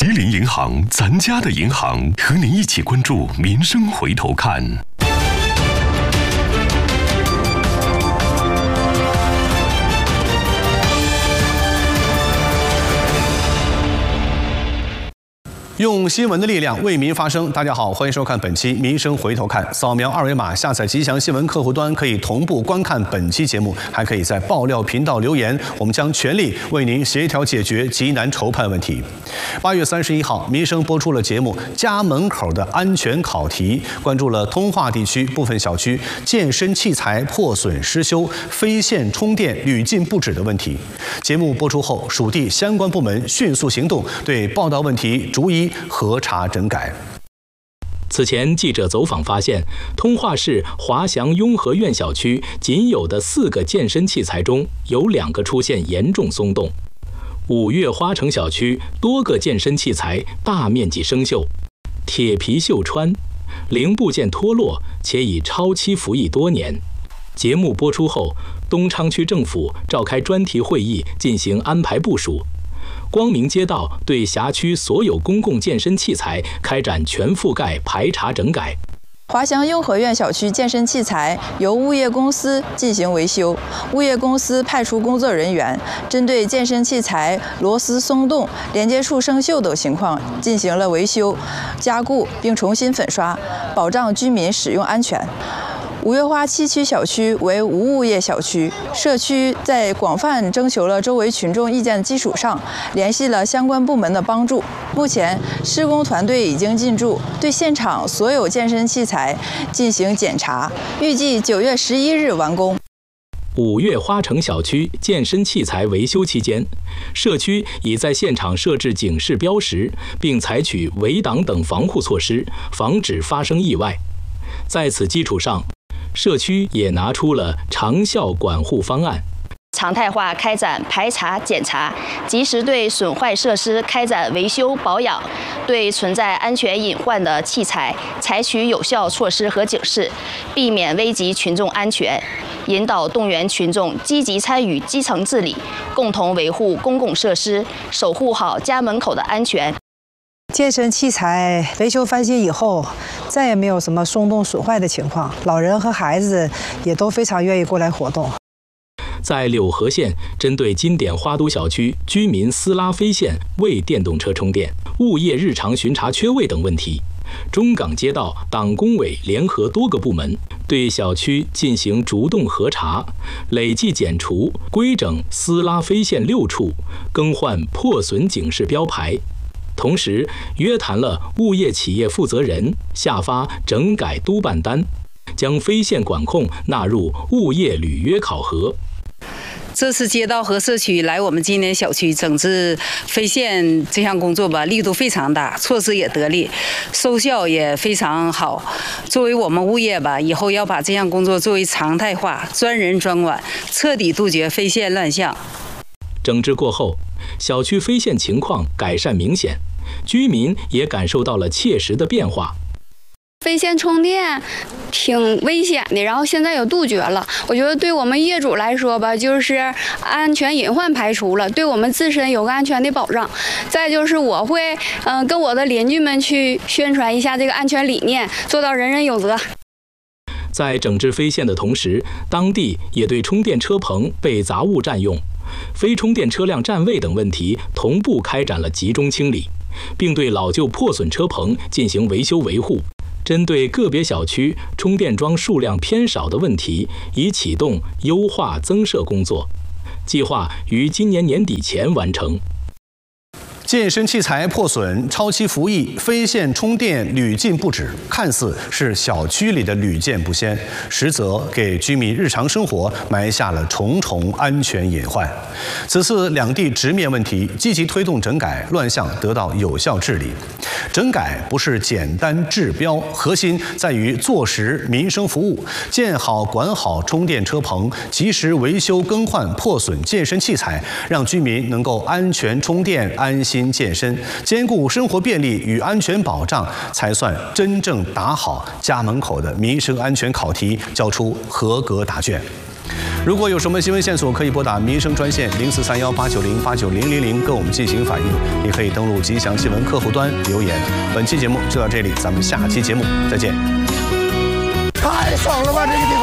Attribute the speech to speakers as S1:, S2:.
S1: 吉林银行，咱家的银行，和您一起关注民生回头看。用新闻的力量为民发声。大家好，欢迎收看本期《民生回头看》。扫描二维码下载吉祥新闻客户端，可以同步观看本期节目，还可以在爆料频道留言，我们将全力为您协调解决急难愁盼问题。8月31号，民生播出了节目《家门口的安全考题》，关注了通化地区部分小区健身器材破损失修、非线充电屡禁不止的问题。节目播出后，属地相关部门迅速行动，对报道问题逐一核查整改。
S2: 此前，记者走访发现，通化市华祥雍和苑小区仅有的4个健身器材中，有2个出现严重松动。五月花城小区多个健身器材大面积生锈，铁皮锈穿，零部件脱落，且已超期服役多年。节目播出后，东昌区政府召开专题会议进行安排部署。光明街道对辖区所有公共健身器材开展全覆盖排查整改。
S3: 华祥雍和苑小区健身器材由物业公司进行维修，物业公司派出工作人员，针对健身器材螺丝松动、连接处生锈等情况进行了维修、加固并重新粉刷，保障居民使用安全。五月花7区小区为无物业小区，社区在广泛征求了周围群众意见的基础上，联系了相关部门的帮助。目前，施工团队已经进驻，对现场所有健身器材进行检查，预计9月11日完工。
S2: 五月花城小区健身器材维修期间，社区已在现场设置警示标识，并采取围挡等防护措施，防止发生意外。在此基础上，社区也拿出了长效管护方案，
S4: 常态化开展排查检查，及时对损坏设施开展维修保养，对存在安全隐患的器材采取有效措施和警示，避免危及群众安全，引导动员群众积极参与基层治理，共同维护公共设施，守护好家门口的安全。
S5: 健身器材维修翻新以后，再也没有什么松动损坏的情况，老人和孩子也都非常愿意过来活动。
S2: 在柳河县，针对金典花都小区居民私拉非线为电动车充电、物业日常巡查缺位等问题，中港街道党工委联合多个部门对小区进行逐栋核查，累计检除、规整私拉非线6处，更换破损警示标牌。同时约谈了物业企业负责人，下发整改督办单，将非线管控纳入物业履约考核。
S6: 这次街道和社区来我们今年小区整治非线这项工作吧，力度非常大，措施也得力，收效也非常好。作为我们物业吧，以后要把这项工作作为常态化，专人专管，彻底杜绝非线乱象。
S2: 整治过后，小区非线情况改善明显，居民也感受到了切实的变化。
S7: 非线充电挺危险的，然后现在有杜绝了。我觉得对我们业主来说吧，就是安全隐患排除了，对我们自身有个安全的保障。再就是我会跟我的邻居们去宣传一下这个安全理念，做到人人有责。
S2: 在整治非线的同时，当地也对充电车棚被杂物占用、非充电车辆占位等问题同步开展了集中清理，并对老旧破损车棚进行维修维护。针对个别小区充电桩数量偏少的问题，已启动优化增设工作，计划于今年年底前完成。
S1: 健身器材破损、超期服役、非线充电屡禁不止，看似是小区里的屡见不鲜，实则给居民日常生活埋下了重重安全隐患。此次两地直面问题，积极推动整改，乱象得到有效治理。整改不是简单治标，核心在于做实民生服务，建好管好充电车棚，及时维修更换破损健身器材，让居民能够安全充电、安心健身，兼顾生活便利与安全保障，才算真正打好家门口的民生安全考题，交出合格答卷。 如果有什么新闻线索，可以拨打民生专线04318908908000跟我们进行反映，也可以登录吉祥新闻客户端留言。本期节目就到这里，咱们下期节目再见。
S8: 太爽了吧，这个